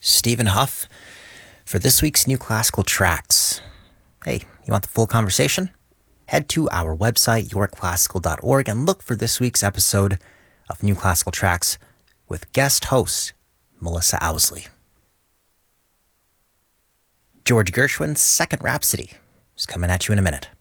Stephen Huff, for this week's New Classical Tracks. Hey, you want the full conversation? Head to our website, yourclassical.org, and look for this week's episode of New Classical Tracks with guest host Melissa Owsley. George Gershwin's Second Rhapsody is coming at you in a minute.